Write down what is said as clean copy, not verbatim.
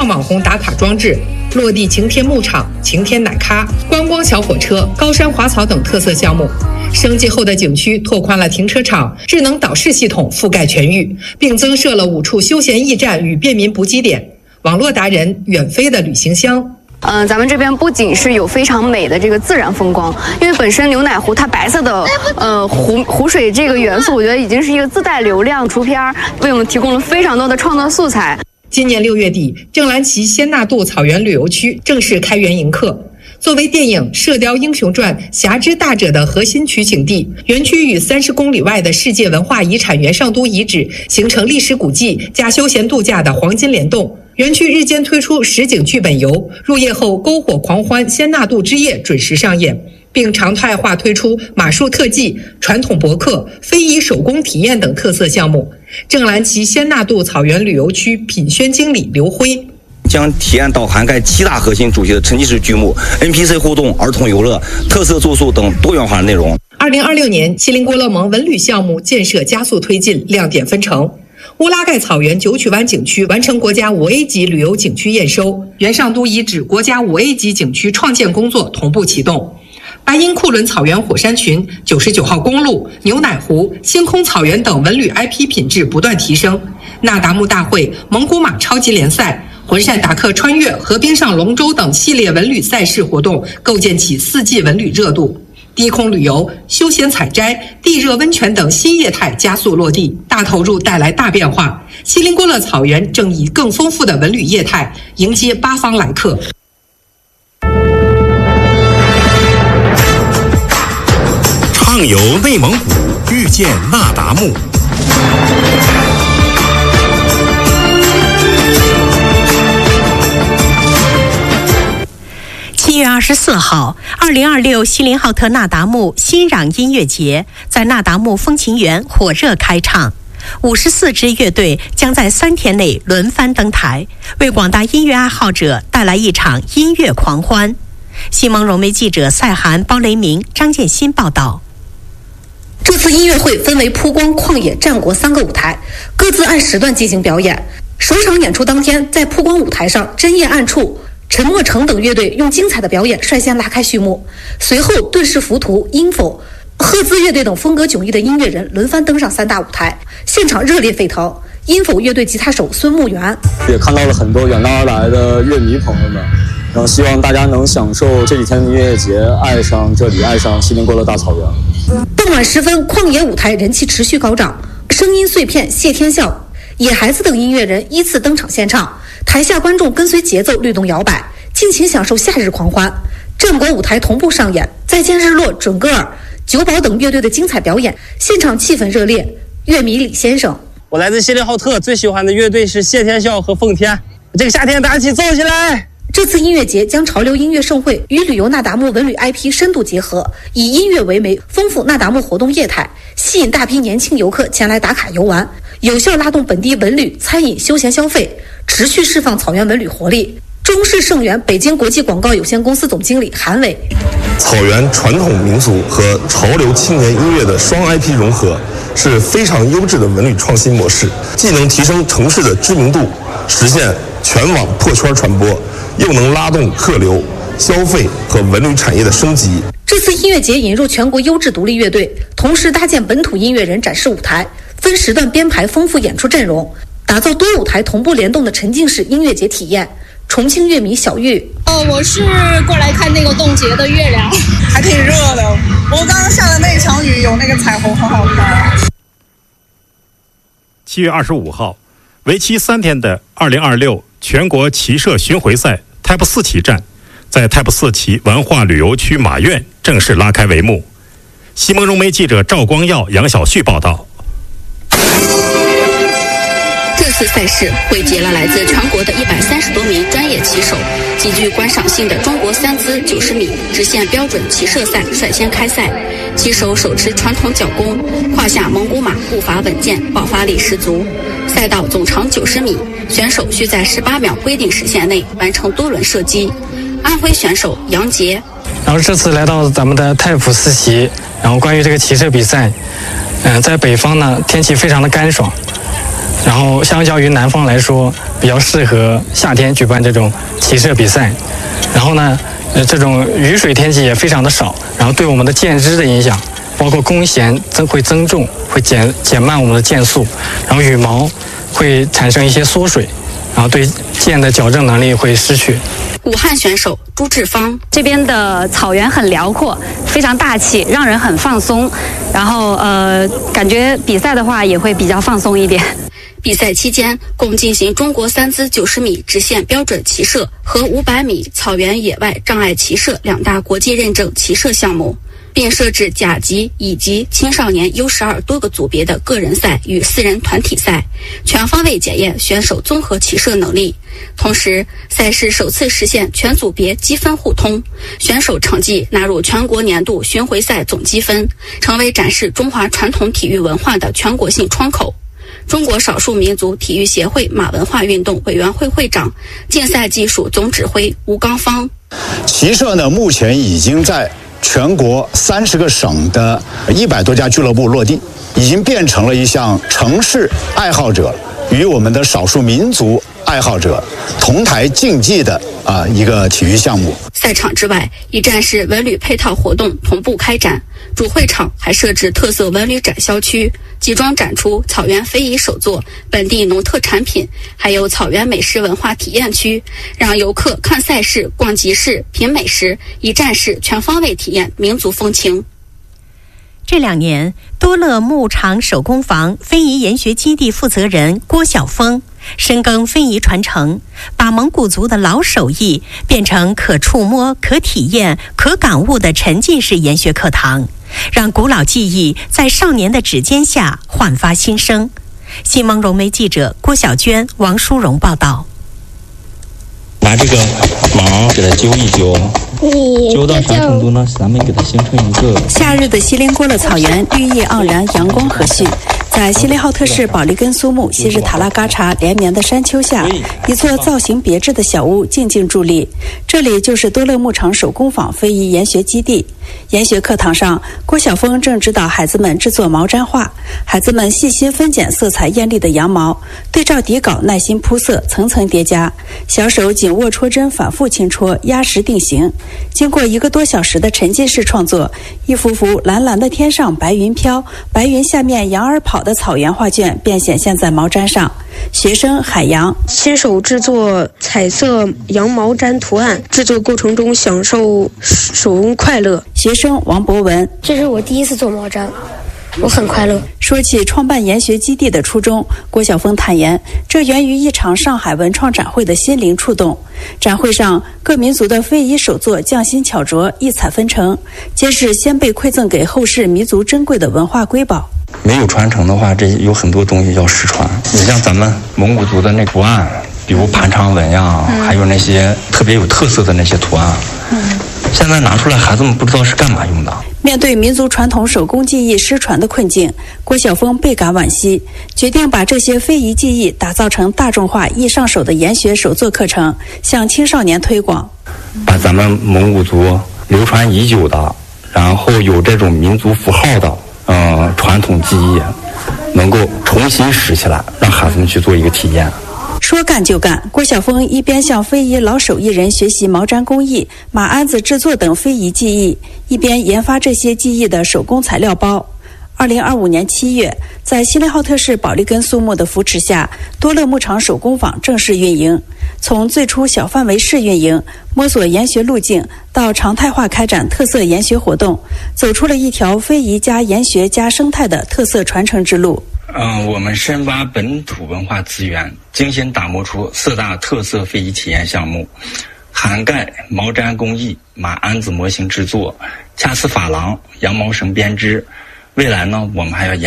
网红打卡装置、落地晴天牧场、晴天奶咖、观光小火车、高山滑草等特色项目。升级后的景区拓宽了停车场，智能导视系统覆盖全域，并增设了5处休闲驿站与便民补给点。网络达人远飞的旅行箱。 咱们这边不仅是有非常美的这个自然风光，因为本身牛奶湖它白色的湖水这个元素，我觉得已经是一个自带流量图片，为我们提供了非常多的创作素材。 今年6月底，正蓝旗仙纳渡草原旅游区正式开园迎客。作为电影《射雕英雄传》侠之大者的核心取景地，园区与30公里外的世界文化遗产元上都遗址形成历史古迹加休闲度假的黄金联动。园区日间推出实景剧本游，入夜后篝火狂欢仙纳渡之夜准时上演，并常态化推出马术特技、传统博客、非遗手工体验等特色项目。正蓝旗仙纳渡草原旅游区品宣经理刘辉。 将体验到涵盖7大核心主题的沉浸式剧目、NPC 互动、儿童游乐、特色住宿等多元化的内容。 2026年，锡林郭勒盟文旅项目建设加速推进，亮点纷呈。乌拉盖草原九曲湾景区完成国家5A 级旅游景区验收，元上都遗址国家5A 级景区创建工作同步启动。白银库伦草原火山群、99号公路、牛奶湖、星空草原等文旅 IP 品质不断提升。那达慕大会、蒙古马超级联赛、浑山达克穿越、河滨上龙舟等系列文旅赛事活动构建起4季文旅热度。低空旅游、休闲采摘、地热温泉等新业态加速落地，大投入带来大变化。锡林郭勒草原正以更丰富的文旅业态迎接8方来客。 畅游内蒙古，遇见那达慕。 7月24号，2026锡林浩特那达慕新壤音乐节在那达慕风情园火热开唱，54支乐队将在3天内轮番登台，为广大音乐爱好者带来一场音乐狂欢。新闻融媒记者赛涵、包雷鸣、张建新报道。 这次音乐会分为曝光、旷野、战国3个舞台，各自按时段进行表演。首场演出当天，在曝光舞台上，真夜暗处，陈默成等乐队用精彩的表演率先拉开序幕，随后顿世浮屠、音否、赫兹乐队等风格迥异的音乐人轮番登上3大舞台，现场热烈沸腾。音否乐队吉他手孙慕元也看到了很多远道而来的乐迷朋友们，然后希望大家能享受这几天的音乐节，爱上这里，爱上锡林郭勒大草原。 傍晚时分，旷野舞台人气持续高涨，声音碎片、谢天笑、野孩子等音乐人依次登场献唱，台下观众跟随节奏律动摇摆，尽情享受夏日狂欢。战国舞台同步上演，再见日落、准格尔、九宝等乐队的精彩表演，现场气氛热烈。乐迷李先生： 我来自锡林浩特，最喜欢的乐队是谢天笑和奉天。这个夏天大家一起奏起来！ 这次音乐节将潮流音乐盛会与旅游那达慕文旅 IP 深度结合，以音乐为媒，丰富那达慕活动业态，吸引大批年轻游客前来打卡游玩，有效拉动本地文旅、餐饮、休闲消费，持续释放草原文旅活力。中式盛源北京国际广告有限公司总经理韩伟： 草原传统民俗和潮流青年音乐的双 IP 融合，是非常优质的文旅创新模式，既能提升城市的知名度，实现全网破圈传播，又能拉动客流、消费和文旅产业的升级。 这次音乐节引入全国优质独立乐队，同时搭建本土音乐人展示舞台，分时段编排丰富演出阵容，打造多舞台同步联动的沉浸式音乐节体验。重庆乐迷小玉： 我是过来看那个冻结的月亮， 还挺热的。我刚刚下的那一场雨有那个彩虹，很好看。 7月25号，为期3天的2026全国骑射巡回赛 Type 4骑战，在 Type 4骑文化旅游区马苑正式拉开帷幕。新闻融媒记者赵光耀、杨小旭报道。 这次赛事汇集了来自全国的130多名专业骑手，极具观赏性的中国3姿90米直线标准骑射赛率先开赛，骑手手持传统脚弓，胯下蒙古马步伐稳健，爆发力十足。赛道总长90米，选手需在18秒规定时限内完成多轮射击。安徽选手杨杰： 然后这次来到咱们的Type 4骑，然后关于这个骑射比赛，在北方呢天气非常的干爽， 然后相较于南方来说，比较适合夏天举办这种骑射比赛。然后呢，这种雨水天气也非常的少，然后对我们的箭支的影响，包括弓弦会增重，会减慢我们的箭速，然后羽毛会产生一些缩水，然后对箭的矫正能力会失去。 武汉选手朱志芳， 这边的草原很辽阔，非常大气，让人很放松。然后感觉比赛的话也会比较放松一点。 比赛期间，共进行中国3姿90米直线标准骑射和500米草原野外障碍骑射2大国际认证骑射项目，并设置甲级、乙级、青少年 U12 多个组别的个人赛与4人团体赛，全方位检验选手综合骑射能力。同时，赛事首次实现全组别积分互通，选手成绩纳入全国年度巡回赛总积分，成为展示中华传统体育文化的全国性窗口。中国少数民族体育协会马文化运动委员会会长、竞赛技术总指挥吴刚方， 骑射呢，目前已经在全国30个省的100多家俱乐部落地，已经变成了一项城市爱好者与我们的少数民族爱好者同台竞技的一个体育项目。 赛场之外，一站式文旅配套活动同步开展，主会场还设置特色文旅展销区，集中展出草原非遗手作、本地农特产品，还有草原美食文化体验区，让游客看赛事、逛集市、品美食，一站式全方位体验民族风情。 这2年，多乐牧场手工坊非遗研学基地负责人郭晓峰深耕非遗传承，把蒙古族的老手艺变成可触摸、可体验、可感悟的沉浸式研学课堂，让古老技艺在少年的指尖下焕发新生。新闻融媒记者郭晓娟、王淑荣报道。 拿这个芒给它揪一揪，揪到啥程度呢？咱们给它形成一个。 夏日的锡林郭勒草原绿意盎然，阳光和煦。在锡林浩特市保利根苏木昔日塔拉嘎查连绵的山丘下，一座造型别致的小屋静静伫立。这里就是多乐牧场手工坊非遗研学基地。研学课堂上，郭晓峰正指导孩子们制作毛毡画。孩子们细心分拣色彩艳丽的羊毛，对照底稿耐心铺色，层层叠加。小手紧握戳针，反复轻戳，压实定型。经过1个多小时的沉浸式创作，一幅幅蓝蓝的天上白云飘，白云下面羊儿跑的草原画卷便显现在毛毡上。学生海洋亲手制作彩色羊毛毡图案，制作过程中享受手工快乐。 学生王博文， 这是我第一次做毛毡，我很快乐。 说起创办研学基地的初衷，郭晓峰坦言，这源于一场上海文创展会的心灵触动。展会上，各民族的非遗手作匠心巧拙，异彩纷呈，皆是先辈馈赠给后世弥足珍贵的文化瑰宝。 没有传承的话，这有很多东西要失传。你像咱们蒙古族的那图案，比如盘肠纹呀，还有那些特别有特色的那些图案，现在拿出来，孩子们不知道是干嘛用的。 面对民族传统手工技艺失传的困境，郭晓峰倍感惋惜，决定把这些非遗技艺打造成大众化、易上手的研学手作课程，向青少年推广。 把咱们蒙古族流传已久的，然后有这种民族符号的，传统技艺，能够重新拾起来，让孩子们去做一个体验。 说干就干，郭晓峰一边向非遗老手艺人学习毛毡工艺、马鞍子制作等非遗技艺，一边研发这些技艺的手工材料包。2025年7月，在锡林浩特市保利根苏木的扶持下，多乐牧场手工坊正式运营。从最初小范围试运营，摸索研学路径，到常态化开展特色研学活动，走出了一条非遗加研学加生态的特色传承之路。 我们深挖本土文化资源，精心打磨出4大特色非遗体验项目，涵盖毛毡工艺、马鞍子模型制作、掐丝珐琅、羊毛绳编织。未来呢，我们还要